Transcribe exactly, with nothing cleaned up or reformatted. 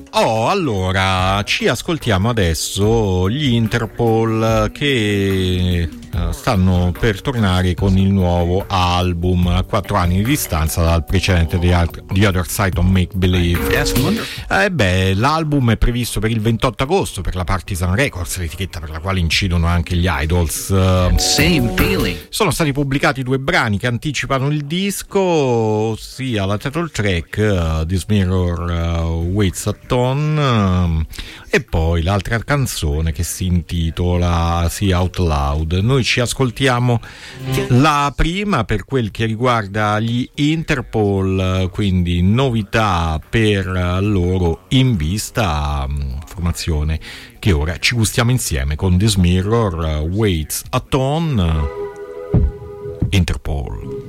Oh, allora, ci ascoltiamo adesso gli Interpol che uh, stanno per tornare con il nuovo album a quattro anni di distanza dal precedente The, Art- The Other Side of Make Believe. Eh beh, l'album è previsto per il ventotto agosto per la Partisan Records, l'etichetta per la quale incidono anche gli Idols. Same feeling. Sono stati pubblicati due brani che anticipano il disco, ossia la title track uh, This Mirror uh, Waits a Ton, uh, e poi l'altra canzone che si intitola See Out Loud. Noi ci ascoltiamo la prima per quel che riguarda gli Interpol, quindi novità per loro in vista, formazione che ora ci gustiamo insieme con This Mirror Waits a Ton. Interpol.